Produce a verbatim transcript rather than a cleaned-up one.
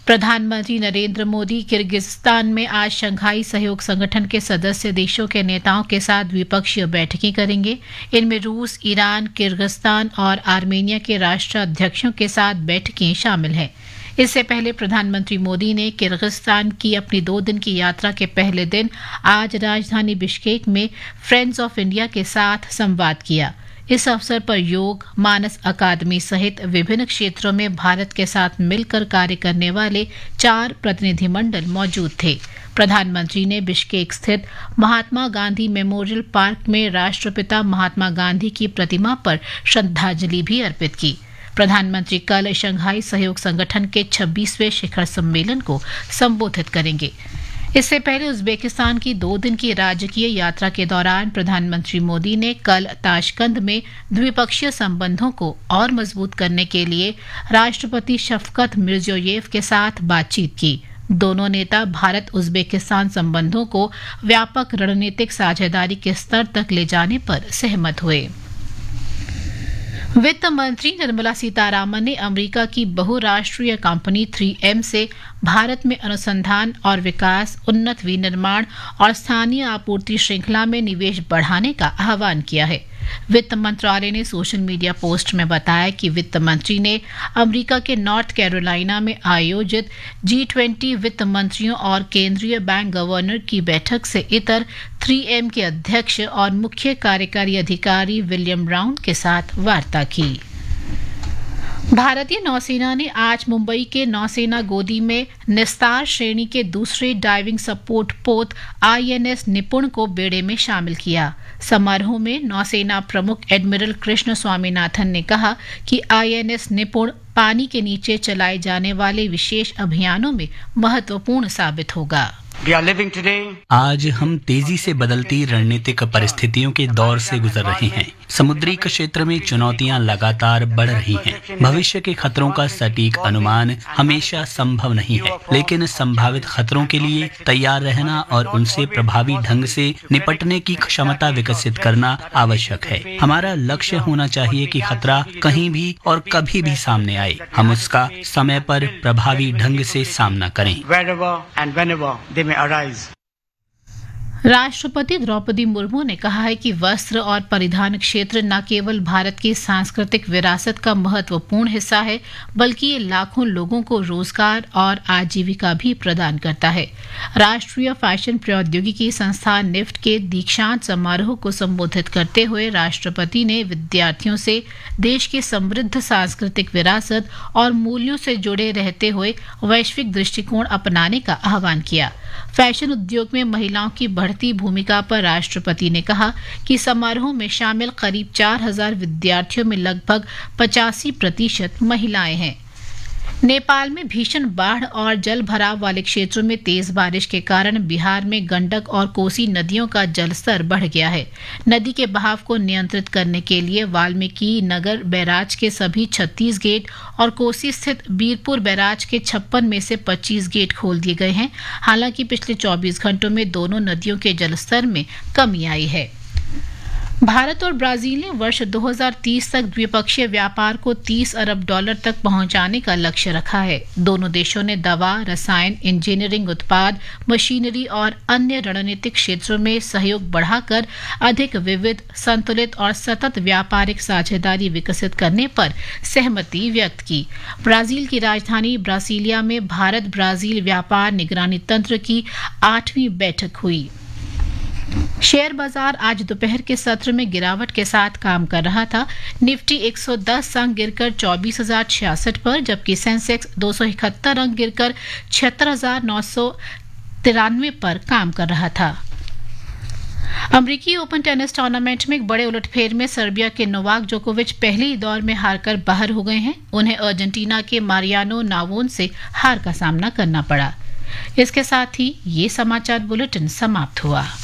प्रधानमंत्री नरेंद्र मोदी किर्गिस्तान में आज शंघाई सहयोग संगठन के सदस्य देशों के नेताओं के साथ द्विपक्षीय बैठकें करेंगे। इनमें रूस, ईरान, किर्गिस्तान और आर्मेनिया के राष्ट्राध्यक्षों के साथ बैठकें शामिल हैं। इससे पहले प्रधानमंत्री मोदी ने किर्गिस्तान की अपनी दो दिन की यात्रा के पहले दिन आज राजधानी बिश्केक में फ्रेंड्स ऑफ इंडिया के साथ संवाद किया। इस अवसर पर योग, मानस अकादमी सहित विभिन्न क्षेत्रों में भारत के साथ मिलकर कार्य करने वाले चार प्रतिनिधिमंडल मौजूद थे। प्रधानमंत्री ने बिश्केक स्थित महात्मा गांधी मेमोरियल पार्क में राष्ट्रपिता महात्मा गांधी की प्रतिमा पर श्रद्धांजलि भी अर्पित की। प्रधानमंत्री कल शंघाई सहयोग संगठन के छब्बीसवें शिखर सम्मेलन को संबोधित करेंगे। इससे पहले उज्बेकिस्तान की दो दिन की राजकीय यात्रा के दौरान प्रधानमंत्री मोदी ने कल ताशकंद में द्विपक्षीय संबंधों को और मजबूत करने के लिए राष्ट्रपति शफकत मिर्जियोयेव के साथ बातचीत की। दोनों नेता भारत उज्बेकिस्तान संबंधों को व्यापक रणनीतिक साझेदारी के स्तर तक ले जाने पर सहमत हुए। वित्त मंत्री निर्मला सीतारामन ने अमेरिका की बहुराष्ट्रीय कंपनी थ्री एम से भारत में अनुसंधान और विकास, उन्नत विनिर्माण और स्थानीय आपूर्ति श्रृंखला में निवेश बढ़ाने का आह्वान किया है। वित्त मंत्रालय ने सोशल मीडिया पोस्ट में बताया कि वित्त मंत्री ने अमेरिका के नॉर्थ कैरोलिना में आयोजित जी ट्वेंटी वित्त मंत्रियों और केंद्रीय बैंक गवर्नर की बैठक से इतर थ्री एम के अध्यक्ष और मुख्य कार्यकारी अधिकारी विलियम ब्राउन के साथ वार्ता की। भारतीय नौसेना ने आज मुंबई के नौसेना गोदी में निस्तार श्रेणी के दूसरे डाइविंग सपोर्ट पोत आई एन एस निपुण को बेड़े में शामिल किया। समारोह में नौसेना प्रमुख एडमिरल कृष्ण स्वामीनाथन ने कहा कि आई एन एस निपुण पानी के नीचे चलाए जाने वाले विशेष अभियानों में महत्वपूर्ण साबित होगा। आज हम तेजी से बदलती रणनीतिक परिस्थितियों के दौर से गुजर रहे हैं। समुद्री क्षेत्र में चुनौतियां लगातार बढ़ रही हैं। भविष्य के खतरों का सटीक अनुमान हमेशा संभव नहीं है, लेकिन संभावित खतरों के लिए तैयार रहना और उनसे प्रभावी ढंग से निपटने की क्षमता विकसित करना आवश्यक है। हमारा लक्ष्य होना चाहिए कि खतरा कहीं भी और कभी भी सामने आए, हम उसका समय पर प्रभावी ढंग से सामना करें। राष्ट्रपति द्रौपदी मुर्मू ने कहा है कि वस्त्र और परिधान क्षेत्र न केवल भारत की सांस्कृतिक विरासत का महत्वपूर्ण हिस्सा है, बल्कि ये लाखों लोगों को रोजगार और आजीविका भी प्रदान करता है। राष्ट्रीय फैशन प्रौद्योगिकी संस्थान निफ्ट के दीक्षांत समारोह को संबोधित करते हुए राष्ट्रपति ने विद्यार्थियों से देश की समृद्ध सांस्कृतिक विरासत और मूल्यों से जुड़े रहते हुए वैश्विक दृष्टिकोण अपनाने का आह्वान किया। फैशन उद्योग में महिलाओं की बढ़ती भूमिका पर राष्ट्रपति ने कहा कि समारोह में शामिल करीब चार हजार विद्यार्थियों में लगभग पचासी प्रतिशत महिलाएं हैं। नेपाल में भीषण बाढ़ और जल भराव वाले क्षेत्रों में तेज बारिश के कारण बिहार में गंडक और कोसी नदियों का जलस्तर बढ़ गया है। नदी के बहाव को नियंत्रित करने के लिए वाल्मीकि नगर बैराज के सभी छत्तीस गेट और कोसी स्थित बीरपुर बैराज के छप्पन में से पच्चीस गेट खोल दिए गए हैं। हालांकि पिछले चौबीस घंटों में दोनों नदियों के जलस्तर में कमी आई है। भारत और ब्राजील ने वर्ष दो हज़ार तीस तक द्विपक्षीय व्यापार को तीस अरब डॉलर तक पहुंचाने का लक्ष्य रखा है। दोनों देशों ने दवा, रसायन, इंजीनियरिंग उत्पाद, मशीनरी और अन्य रणनीतिक क्षेत्रों में सहयोग बढ़ाकर अधिक विविध, संतुलित और सतत व्यापारिक साझेदारी विकसित करने पर सहमति व्यक्त की। ब्राजील की राजधानी ब्रासिलिया में भारत ब्राजील व्यापार निगरानी तंत्र की आठवीं बैठक हुई। शेयर बाजार आज दोपहर के सत्र में गिरावट के साथ काम कर रहा था। निफ्टी एक सौ दस अंक गिरकर चौबीस हजार छियासठ पर, जबकि सेंसेक्स दो सौ इकहत्तर अंक गिरकर छिहत्तर हजार नौ सौ तिरानवे पर काम कर रहा था। अमेरिकी ओपन टेनिस टूर्नामेंट में एक बड़े उलटफेर में सर्बिया के नोवाक जोकोविच पहले ही दौर में हारकर बाहर हो गए हैं। उन्हें अर्जेंटीना के मारियानो नावोन से हार का सामना करना पड़ा। इसके साथ ही ये समाचार बुलेटिन समाप्त हुआ।